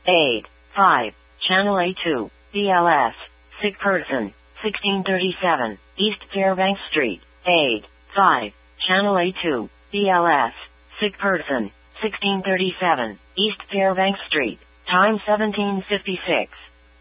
Aid. 5. Channel A2, BLS. Sick person. 1637, East Fairbanks Street. Aid. 5. Channel A2, BLS. Sick person. 1637, East Fairbanks Street. Time 1756.